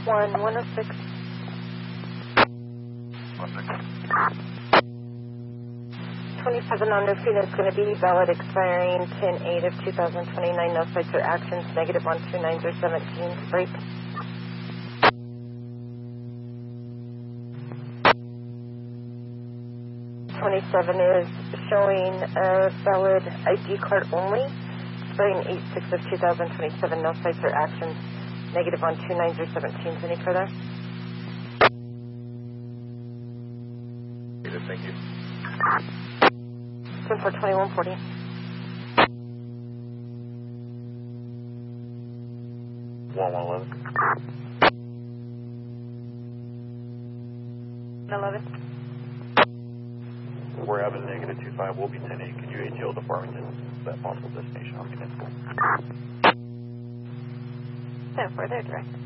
106. 27 on new feed is going to be valid expiring 10/8 of 2029. No sites or actions. Negative on 29017. Break. Is showing a valid ID card only. Expiring 8/6 of 2027. No sites or actions. Negative on 29017. Any further? Thank you. 10-4-2140. $11. 11. We're having -25. We'll be 10-8. Could you ATL to Farmington? That possible destination on municipal. 10-4, they're direct.